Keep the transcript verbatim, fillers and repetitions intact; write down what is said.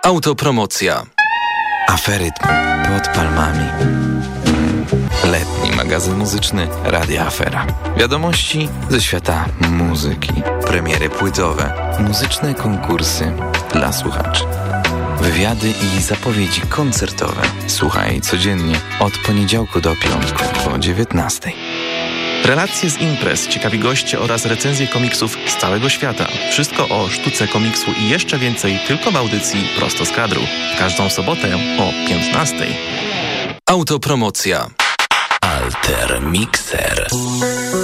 Autopromocja. Aferytm pod palmami. Letni magazyn muzyczny Radia Afera. Wiadomości ze świata muzyki. Premiery płytowe. Muzyczne konkursy dla słuchaczy. Wywiady i zapowiedzi koncertowe. Słuchaj codziennie od poniedziałku do piątku po dziewiętnastej. Relacje z imprez, ciekawi goście oraz recenzje komiksów z całego świata. Wszystko o sztuce komiksu i jeszcze więcej tylko w audycji Prosto z kadru. Każdą sobotę o piętnastej. Autopromocja. Alter Mixer.